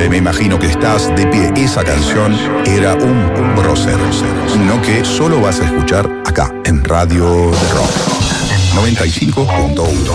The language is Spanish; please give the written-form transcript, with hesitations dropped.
Me imagino que estás de pie. Esa canción era un prócer. No que solo vas a escuchar acá, en Radio de Rock 95.1.